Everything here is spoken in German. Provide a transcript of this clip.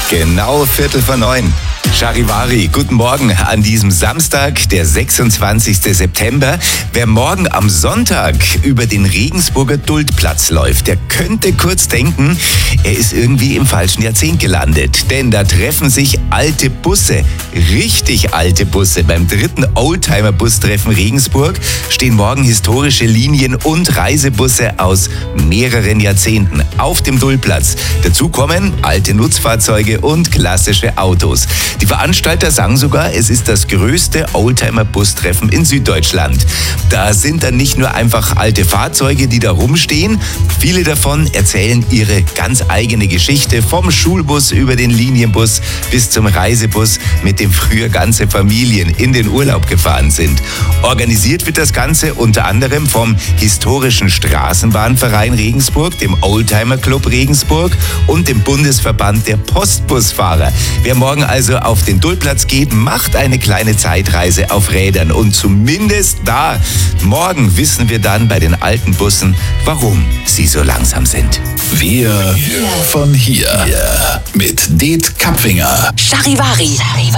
Genau 8:45. Charivari, guten Morgen an diesem Samstag, der 26. September. Wer morgen am Sonntag über den Regensburger Duldplatz läuft, der könnte kurz denken, er ist irgendwie im falschen Jahrzehnt gelandet. Denn da treffen sich alte Busse, richtig alte Busse. Beim 3. Oldtimer-Bustreffen Regensburg stehen morgen historische Linien und Reisebusse aus mehreren Jahrzehnten auf dem Duldplatz. Dazu kommen alte Nutzfahrzeuge und klassische Autos. Die Veranstalter sagen sogar, es ist das größte Oldtimer-Bustreffen in Süddeutschland. Da sind dann nicht nur einfach alte Fahrzeuge, die da rumstehen. Viele davon erzählen ihre ganz eigene Geschichte, vom Schulbus über den Linienbus bis zum Reisebus, mit dem früher ganze Familien in den Urlaub gefahren sind. Organisiert wird das Ganze unter anderem vom Historischen Straßenbahnverein Regensburg, dem Oldtimer Club Regensburg und dem Bundesverband der Postbusfahrer. Wer morgen also auf den Duldplatz geht, macht eine kleine Zeitreise auf Rädern. Und zumindest da, morgen wissen wir dann bei den alten Bussen, warum sie so langsam sind. Wir von hier. Mit Det Kapfinger. Charivari.